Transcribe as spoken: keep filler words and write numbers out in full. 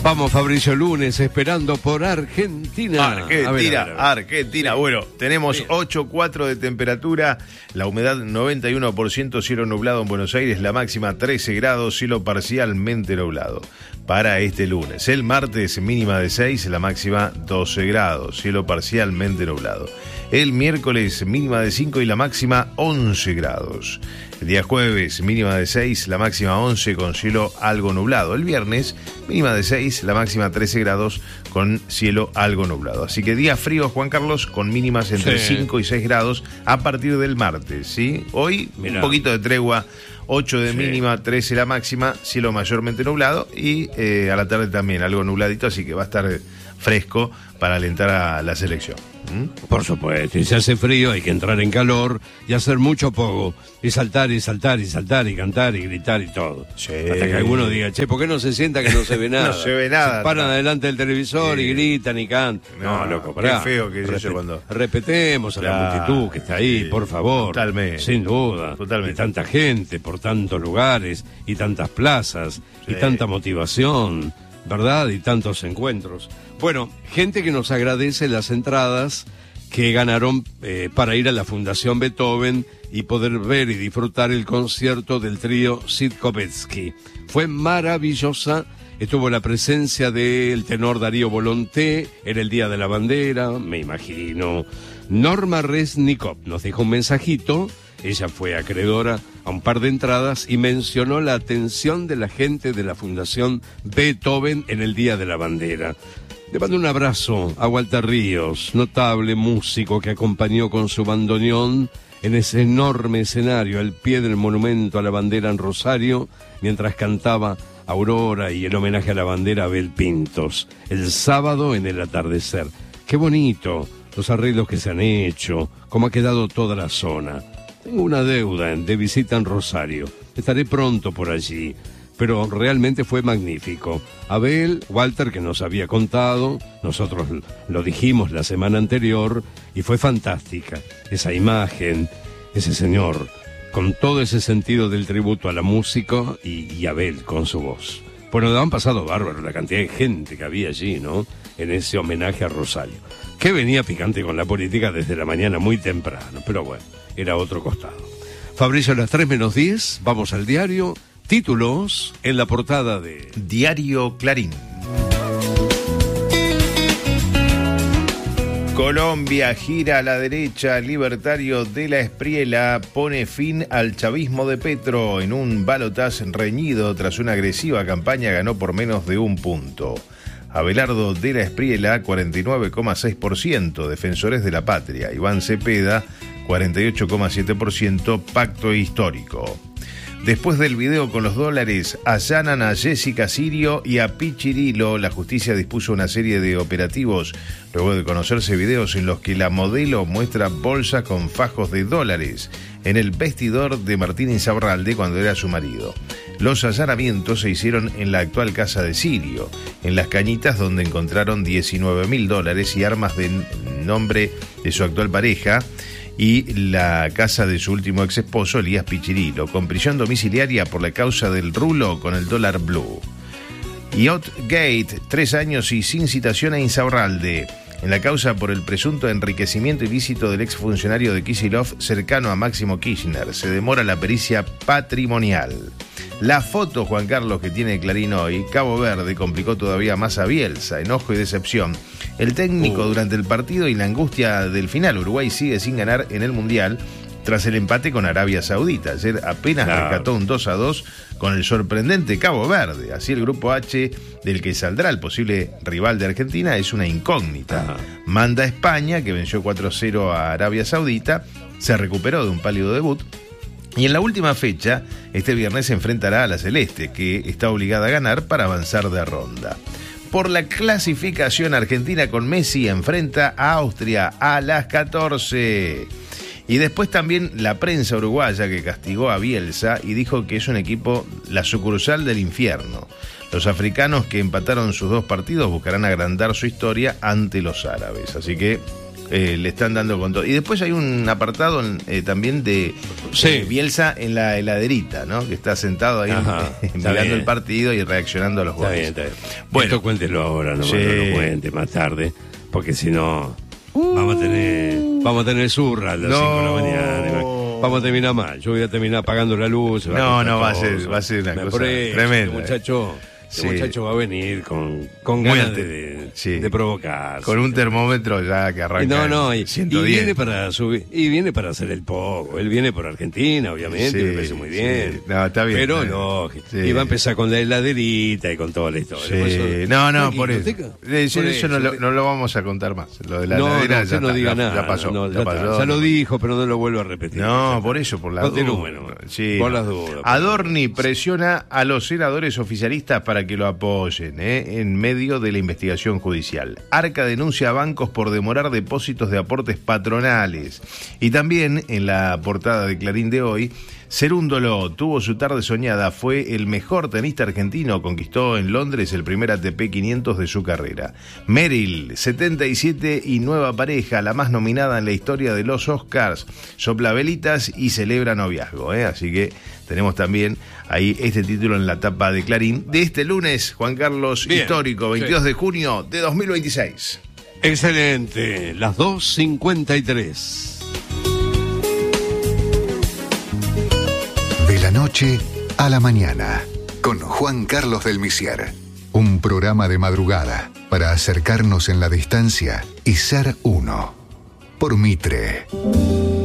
Vamos, Fabricio, lunes, esperando por Argentina. Argentina, a ver, a ver, a ver. Argentina. Sí. Bueno, tenemos ocho coma cuatro de temperatura, la humedad noventa y uno por ciento, cielo nublado en Buenos Aires, la máxima trece grados, cielo parcialmente nublado para este lunes. El martes, mínima de seis, la máxima doce grados, cielo parcialmente nublado. El miércoles, mínima de cinco y la máxima once grados. El día jueves, mínima de seis, la máxima once con cielo algo nublado. El viernes, mínima de seis, la máxima trece grados con cielo algo nublado. Así que día frío, Juan Carlos, con mínimas entre sí. cinco y seis grados a partir del martes, ¿sí? Hoy, Mirá. un poquito de tregua, ocho de sí. mínima, trece la máxima, cielo mayormente nublado y eh, a la tarde también algo nubladito, así que va a estar fresco para alentar a la selección. ¿Mm? Por supuesto, y si hace frío hay que entrar en calor y hacer mucho pogo, y saltar y saltar y saltar y cantar y gritar y todo. Sí. Hasta que alguno diga, che, ¿por qué no se sienta que no se ve nada? No se ve nada. Se paran no. adelante del televisor sí. y gritan y cantan. No, no loco, pará. Qué feo que es eso cuando... Respetemos a la claro, multitud que está ahí, sí. por favor. Totalmente. Sin duda. Totalmente. Y tanta gente por tantos lugares y tantas plazas sí. y tanta motivación, ¿verdad? Y tantos encuentros. Bueno, gente que nos agradece las entradas que ganaron eh, para ir a la Fundación Beethoven y poder ver y disfrutar el concierto del trío Sitkovetsky. Fue maravillosa, estuvo la presencia del tenor Darío Volonté, era el Día de la Bandera, me imagino. Norma Resnikov nos dejó un mensajito, ella fue acreedora a un par de entradas y mencionó la atención de la gente de la Fundación Beethoven en el Día de la Bandera. Le mando un abrazo a Walter Ríos, notable músico que acompañó con su bandoneón en ese enorme escenario al pie del monumento a la bandera en Rosario, mientras cantaba Aurora y el homenaje a la bandera Abel Pintos, el sábado en el atardecer. Qué bonito los arreglos que se han hecho, cómo ha quedado toda la zona. Tengo una deuda de visita en Rosario, estaré pronto por allí. Pero realmente fue magnífico. Abel, Walter, que nos había contado, nosotros lo dijimos la semana anterior, y fue fantástica. Esa imagen, ese señor, con todo ese sentido del tributo a la música y, y Abel con su voz. Bueno, han pasado bárbaro la cantidad de gente que había allí, ¿no? En ese homenaje a Rosario. Que venía picante con la política desde la mañana muy temprano, pero bueno, era otro costado. Fabricio, a las tres menos diez, vamos al diario. Títulos en la portada de Diario Clarín. Colombia gira a la derecha, libertario de la Espriella pone fin al chavismo de Petro en un balotaje reñido tras una agresiva campaña, ganó por menos de un punto. Abelardo de la Espriella, cuarenta y nueve coma seis por ciento, Defensores de la Patria. Iván Cepeda, cuarenta y ocho coma siete por ciento, Pacto Histórico. Después del video con los dólares, allanan a Jessica Sirio y a Pichirilo. La justicia dispuso una serie de operativos luego de conocerse videos en los que la modelo muestra bolsas con fajos de dólares en el vestidor de Martín Insaurralde cuando era su marido. Los allanamientos se hicieron en la actual casa de Sirio, en Las Cañitas, donde encontraron diecinueve mil dólares y armas de nombre de su actual pareja, y la casa de su último ex esposo, Elías Pichirilo, con prisión domiciliaria por la causa del rulo con el dólar blue. Yacht Gate, tres años y sin citación a Insaurralde, en la causa por el presunto enriquecimiento ilícito del exfuncionario de Kicillof cercano a Máximo Kirchner. Se demora la pericia patrimonial. La foto, Juan Carlos, que tiene Clarín hoy, Cabo Verde complicó todavía más a Bielsa, enojo y decepción. El técnico uh. durante el partido y la angustia del final. Uruguay sigue sin ganar en el Mundial tras el empate con Arabia Saudita. Ayer apenas claro. rescató un dos a dos con el sorprendente Cabo Verde. Así el grupo H, del que saldrá el posible rival de Argentina, es una incógnita. Ajá. Manda a España, que venció cuatro a cero a Arabia Saudita, se recuperó de un pálido debut. Y en la última fecha, este viernes se enfrentará a la Celeste, que está obligada a ganar para avanzar de ronda. Por la clasificación, Argentina con Messi enfrenta a Austria a las catorce. Y después también la prensa uruguaya, que castigó a Bielsa y dijo que es un equipo, la sucursal del infierno. Los africanos, que empataron sus dos partidos, buscarán agrandar su historia ante los árabes. Así que eh, le están dando con todo. Y después hay un apartado eh, también de sí. eh, Bielsa en la heladerita, ¿no? Que está sentado ahí Ajá, eh, mirando bien. el partido y reaccionando a los Está goles. bien, está bien. Bueno. Esto cuéntelo ahora, no, Sí. no lo cuente más tarde, porque si no vamos a tener vamos a tener zurra a las No. cinco de la mañana. Vamos a terminar mal. Yo voy a terminar apagando la luz. se va No, a no, va a costar ser- todo. va a ser una Me cosa parece, tremenda, Este muchacho, Sí. este muchacho va a venir con, con Muy ganas ante- de, de, sí. de provocar. Con un termómetro ya que arranca. Y no, no, y, en y ciento diez. viene para subir, y viene para hacer el poco. Él viene por Argentina, obviamente, Sí, me parece muy bien. sí. No, está bien, Pero está bien. lógico. Sí. Y va a empezar con la heladerita y con toda la historia. Sí. Por eso- No, no, Tranquilo, por eso. usted- Eh, Eso, por eso no, lo, usted- no lo vamos a contar más. Lo de la no, heladera no, usted ya no está, diga ya, nada. ya pasó. no, ya ya pasó, está. Ya lo no. dijo, pero no lo vuelvo a repetir. No, Ya por está. eso, por las Continúe, dudas. no. Sí, por no. las dudas. Adorni presiona a los senadores oficialistas para que lo apoyen ¿eh? en medio de la investigación judicial. Arca denuncia a bancos por demorar depósitos de aportes patronales. Y también en la portada de Clarín de hoy, Cerúndolo tuvo su tarde soñada, fue el mejor tenista argentino, conquistó en Londres el primer A T P quinientos de su carrera. Meryl, setenta y siete y nueva pareja, la más nominada en la historia de los Oscars, sopla velitas y celebra noviazgo, ¿eh? Así que tenemos también ahí este título en la tapa de Clarín de este lunes, Juan Carlos, Bien, histórico, veintidós sí. de junio de dos mil veintiséis. Excelente. Las dos cincuenta y tres. De la noche a la mañana, con Juan Carlos del Misier. Un programa de madrugada para acercarnos en la distancia y ser uno. Por Mitre.